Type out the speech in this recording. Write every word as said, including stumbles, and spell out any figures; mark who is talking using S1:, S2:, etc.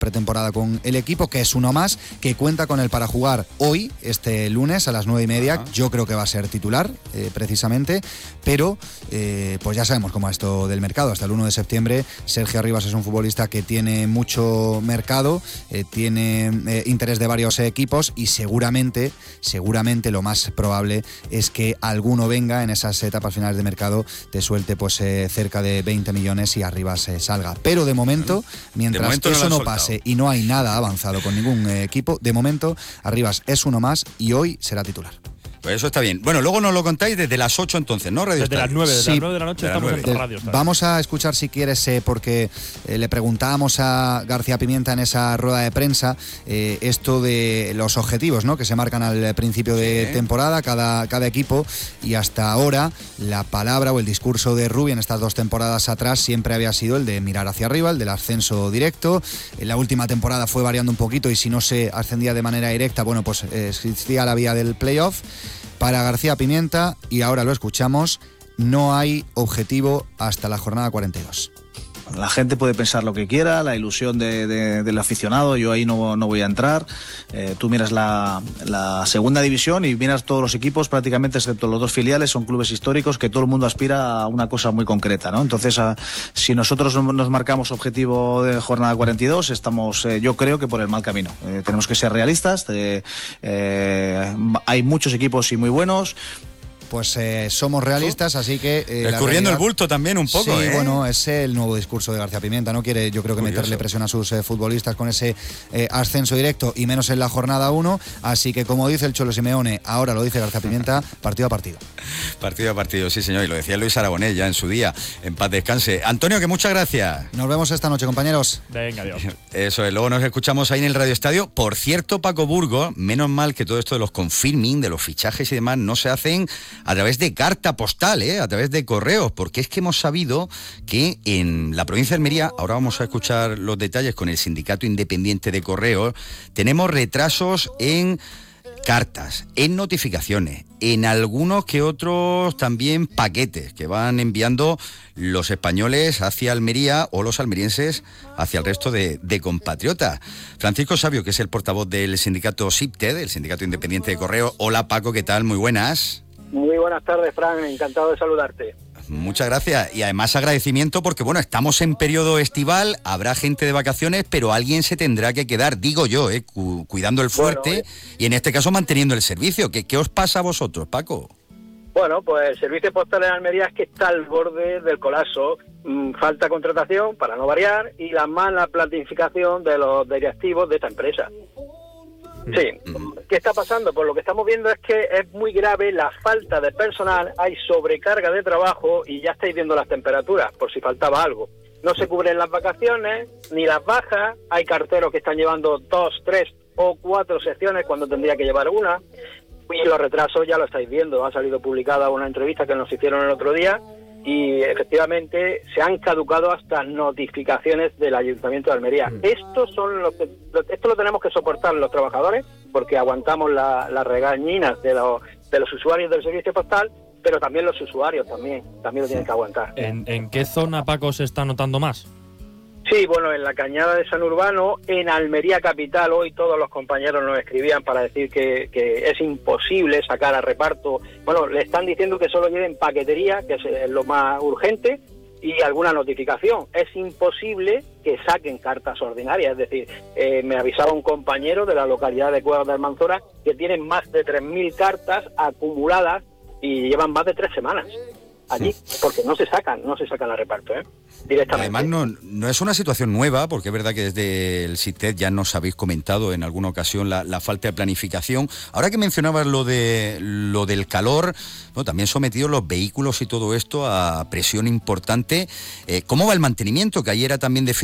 S1: pretemporada con el equipo, que es uno más, que cuenta con él para jugar hoy, este lunes a las nueve y media. Uh-huh. Yo creo que va a ser titular, eh, precisamente, pero eh, pues ya sabemos cómo es esto del mercado. Hasta el uno de septiembre, Sergio Arribas es un futbolista que tiene mucho mercado, eh, tiene eh, interés de varios equipos y seguramente, seguramente lo más probable es que alguno venga en esas etapas finales de mercado, te suelte pues eh, cerca de veinte millones y Arribas eh, salga. Pero de momento, mientras de momento eso no, no pase y no hay nada avanzado con ningún eh, equipo, de momento Arribas es uno más y hoy será titular.
S2: Pues eso está bien. Bueno, luego nos lo contáis desde las ocho entonces, ¿no? Radio
S3: desde
S2: Estadio.
S3: las nueve, desde
S1: sí,
S3: las nueve de la noche estamos en Radio Estadio.
S1: Vamos a escuchar, si quieres, eh, porque eh, le preguntábamos a García Pimienta en esa rueda de prensa eh, esto de los objetivos, ¿no?, que se marcan al principio de sí. temporada cada, cada equipo, y hasta ahora la palabra o el discurso de Rubi en estas dos temporadas atrás siempre había sido el de mirar hacia arriba, el del ascenso directo. En la última temporada fue variando un poquito y si no se ascendía de manera directa, bueno, pues eh, existía la vía del playoff. Para García Pimienta, y ahora lo escuchamos, no hay objetivo hasta la jornada cuarenta y dos.
S4: La gente puede pensar lo que quiera, la ilusión de, de, del aficionado, yo ahí no, no voy a entrar. Eh, tú miras la, la segunda división y miras todos los equipos, prácticamente excepto los dos filiales, son clubes históricos que todo el mundo aspira a una cosa muy concreta, ¿no? Entonces, a, si nosotros nos marcamos objetivo de jornada cuarenta y dos, estamos, eh, yo creo que por el mal camino. Eh, tenemos que ser realistas, eh, eh, hay muchos equipos y muy buenos.
S1: Pues eh, somos realistas, así que...
S2: Eh, Escurriendo realidad, el bulto también un poco,
S1: sí,
S2: ¿eh?
S1: bueno, es el nuevo discurso de García Pimienta, no quiere, yo creo que Curioso. meterle presión a sus eh, futbolistas con ese eh, ascenso directo y menos en la jornada uno, así que como dice el Cholo Simeone, ahora lo dice García Pimienta, partido a partido.
S2: Partido a partido, sí señor, y lo decía Luis Aragonés ya en su día, en paz descanse. Antonio, que muchas gracias.
S1: Nos vemos esta noche, compañeros.
S3: Venga, adiós.
S2: Eso es, luego nos escuchamos ahí en el Radio Estadio. Por cierto, Paco Burgos, menos mal que todo esto de los confirming, de los fichajes y demás, no se hacen a través de cartas postal, ¿eh? A través de correos, porque es que hemos sabido que en la provincia de Almería, ahora vamos a escuchar los detalles con el Sindicato Independiente de Correos, tenemos retrasos en cartas, en notificaciones, en algunos que otros también paquetes que van enviando los españoles hacia Almería o los almerienses hacia el resto de, de compatriotas. Francisco Sabio, que es el portavoz del sindicato SIPTED, el Sindicato Independiente de Correos. Hola Paco, ¿qué tal? Muy buenas.
S5: Muy buenas tardes, Fran, encantado de saludarte.
S2: Muchas gracias, y además agradecimiento porque, bueno, estamos en periodo estival, habrá gente de vacaciones, pero alguien se tendrá que quedar, digo yo, eh, cu- cuidando el fuerte, bueno, eh. y en este caso manteniendo el servicio. ¿Qué, qué os pasa a vosotros, Paco?
S5: Bueno, pues el servicio postal en Almería es que está al borde del colapso. Mm, falta contratación, para no variar, y la mala planificación de los directivos de esta empresa. Sí, ¿qué está pasando? Pues lo que estamos viendo es que es muy grave la falta de personal, hay sobrecarga de trabajo y ya estáis viendo las temperaturas, por si faltaba algo. No se cubren las vacaciones, ni las bajas, hay carteros que están llevando dos, tres o cuatro secciones cuando tendría que llevar una, y los retrasos ya lo estáis viendo, ha salido publicada una entrevista que nos hicieron el otro día, y efectivamente se han caducado hasta notificaciones del Ayuntamiento de Almería. Mm. Estos son los que, esto lo tenemos que soportar los trabajadores, porque aguantamos las la regañinas de los, de los usuarios del servicio postal, pero también los usuarios también, también lo tienen que aguantar.
S3: ¿En, en qué zona, Paco, se está notando más?
S5: Sí, bueno, en la Cañada de San Urbano, en Almería capital, hoy todos los compañeros nos escribían para decir que, que es imposible sacar a reparto. Bueno, le están diciendo que solo lleven paquetería, que es lo más urgente, y alguna notificación. Es imposible que saquen cartas ordinarias, es decir, eh, me avisaba un compañero de la localidad de Cuevas de Almanzora que tienen más de tres mil cartas acumuladas y llevan más de tres semanas allí, porque no se sacan, no se sacan a reparto, ¿eh? Directamente.
S2: Además, no, no es una situación nueva, porque es verdad que desde el SITED ya nos habéis comentado en alguna ocasión la, la falta de planificación. Ahora que mencionabas lo de lo del calor, bueno, también sometidos los vehículos y todo esto a presión importante. Eh, ¿Cómo va el mantenimiento? Que ayer era también de